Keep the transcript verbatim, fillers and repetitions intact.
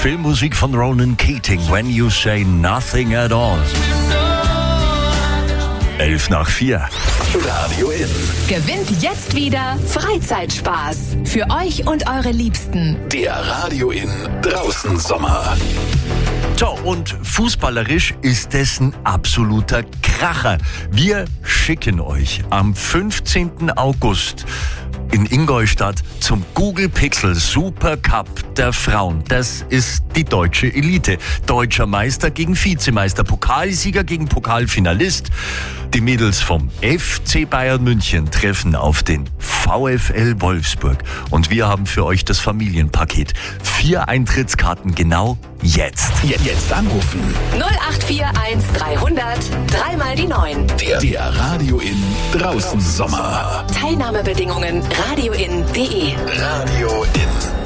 Filmmusik von Ronan Keating, When You Say Nothing at All. Elf nach vier. Radio In. Gewinnt jetzt wieder Freizeitspaß. Für euch und eure Liebsten. Der Radio In draußen Sommer. So, und fußballerisch ist es ein absoluter Kracher. Wir schicken euch am fünfzehnten August in Ingolstadt zum Google Pixel Super Cup der Frauen. Das ist die deutsche Elite. Deutscher Meister gegen Vizemeister, Pokalsieger gegen Pokalfinalist. Die Mädels vom F C Bayern München treffen auf den VfL Wolfsburg. Und wir haben für euch das Familienpaket. Vier Eintrittskarten genau jetzt. Jetzt anrufen. null acht vier eins dreihundert, dreimal die neun. Der, der Radio In draußen Sommer. Teilnahmebedingungen radioin punkt de. Radio In.